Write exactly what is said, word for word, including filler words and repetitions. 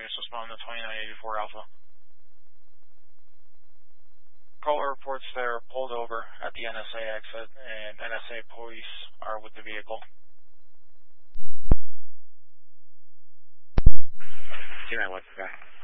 units respond to twenty-nine eighty-four Alpha. Caller reports they're pulled over at the N S A exit, and N S A police are with the vehicle. two nine one, okay.